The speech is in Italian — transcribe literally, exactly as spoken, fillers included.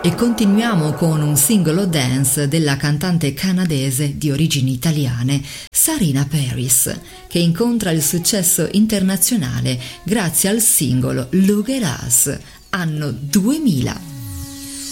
E continuiamo con un singolo dance della cantante canadese di origini italiane, Sarina Paris, che incontra il successo internazionale grazie al singolo Look at Us, anno duemila.